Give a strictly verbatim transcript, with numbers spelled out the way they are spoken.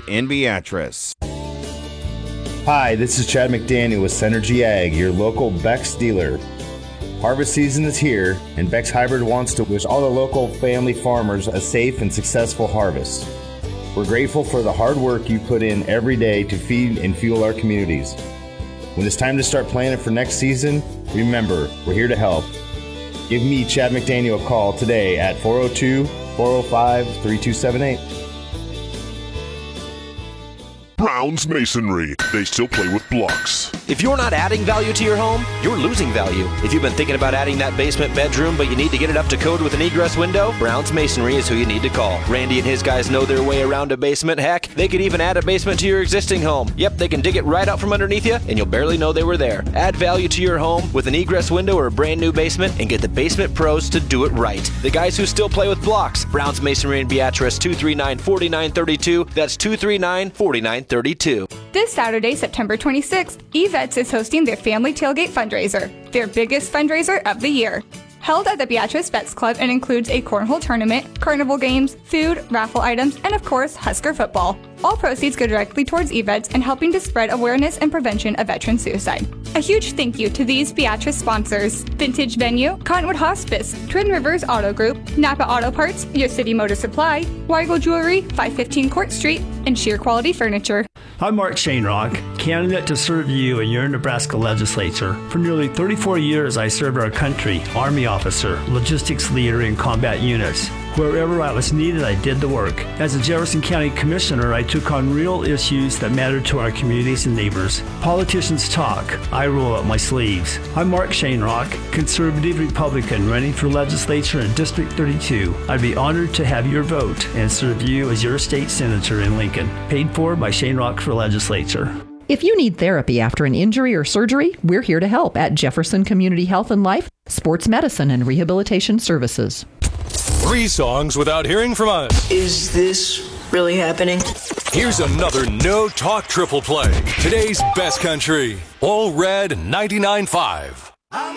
in Beatrice. Hi, this is Chad McDaniel with Synergy Ag, your local Beck's dealer. Harvest season is here, and Beck's Hybrid wants to wish all the local family farmers a safe and successful harvest. We're grateful for the hard work you put in every day to feed and fuel our communities. When it's time to start planning for next season, remember, we're here to help. Give me, Chad McDaniel, a call today at four oh two, four oh five, three two seven eight. Brown's Masonry. They still play with blocks. If you're not adding value to your home, you're losing value. If you've been thinking about adding that basement bedroom, but you need to get it up to code with an egress window, Brown's Masonry is who you need to call. Randy and his guys know their way around a basement. Heck, they could even add a basement to your existing home. Yep, they can dig it right out from underneath you, and you'll barely know they were there. Add value to your home with an egress window or a brand new basement, and get the basement pros to do it right. The guys who still play with blocks. Brown's Masonry in Beatrice, two three nine, four nine three two. That's two three nine, four nine three two. This Saturday, September twenty-sixth, eVets is hosting their Family Tailgate Fundraiser, their biggest fundraiser of the year. Held at the Beatrice Vets Club and includes a cornhole tournament, carnival games, food, raffle items, and of course, Husker football. All proceeds go directly towards eVets and helping to spread awareness and prevention of veteran suicide. A huge thank you to these Beatrice sponsors: Vintage Venue, Cottonwood Hospice, Twin Rivers Auto Group, Napa Auto Parts, Your City Motor Supply, Weigel Jewelry, five fifteen Court Street, and Sheer Quality Furniture. I'm Mark Shanerock, candidate to serve you in your Nebraska legislature. For nearly thirty-four years, I served our country, Army officer, logistics leader in combat units. Wherever I was needed, I did the work. As a Jefferson County Commissioner, I took on real issues that mattered to our communities and neighbors. Politicians talk, I roll up my sleeves. I'm Mark Shanerock, conservative Republican running for legislature in District thirty-two. I'd be honored to have your vote and serve you as your state senator in Lincoln. Paid for by Shanerock for Legislature. If you need therapy after an injury or surgery, we're here to help at Jefferson Community Health and Life, Sports Medicine and Rehabilitation Services. Three songs without hearing from us. Is this really happening? Here's another No Talk triple play. Today's best country. All Red ninety-nine point five.